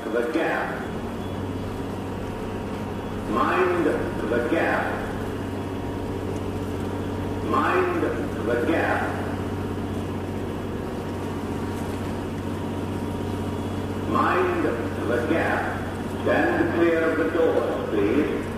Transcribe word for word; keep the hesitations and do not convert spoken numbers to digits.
the gap. Mind the gap. Mind the gap. Mind the gap. Stand clear of the doors, please.